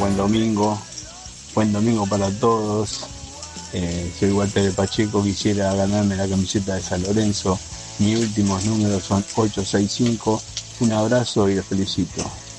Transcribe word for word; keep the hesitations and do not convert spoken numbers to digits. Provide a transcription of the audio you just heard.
buen domingo, buen domingo para todos. Eh, soy Walter Pacheco, quisiera ganarme la camiseta de San Lorenzo. Mis últimos números son ocho seis cinco. Un abrazo y los felicito.